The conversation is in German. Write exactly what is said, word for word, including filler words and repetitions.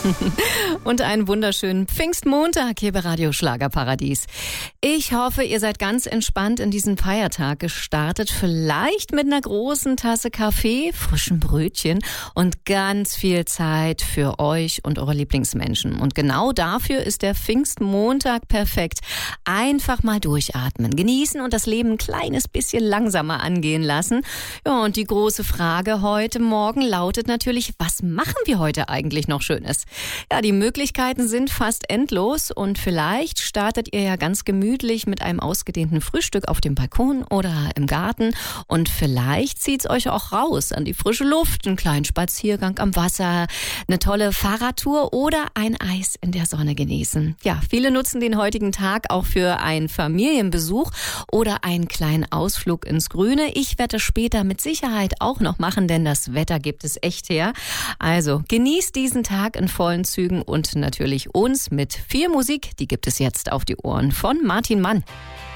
Und einen wunderschönen Pfingstmontag hier bei Radio Schlagerparadies. Ich hoffe, ihr seid ganz entspannt in diesen Feiertag gestartet. Vielleicht mit einer großen Tasse Kaffee, frischen Brötchen und ganz viel Zeit für euch und eure Lieblingsmenschen. Und genau dafür ist der Pfingstmontag perfekt. Einfach mal durchatmen, genießen und das Leben ein kleines bisschen langsamer angehen lassen. Ja, und die große Frage heute Morgen lautet natürlich, was machen wir heute eigentlich noch Schönes? Ja, die Möglichkeiten sind fast endlos und vielleicht startet ihr ja ganz gemütlich mit einem ausgedehnten Frühstück auf dem Balkon oder im Garten und vielleicht zieht's euch auch raus an die frische Luft, einen kleinen Spaziergang am Wasser, eine tolle Fahrradtour oder ein Eis in der Sonne genießen. Ja, viele nutzen den heutigen Tag auch für einen Familienbesuch oder einen kleinen Ausflug ins Grüne. Ich werde es später mit Sicherheit auch noch machen, denn das Wetter gibt es echt her. Also genießt diesen Tag in vollen Zügen und natürlich uns mit viel Musik. Die gibt es jetzt auf die Ohren von Martin Mann.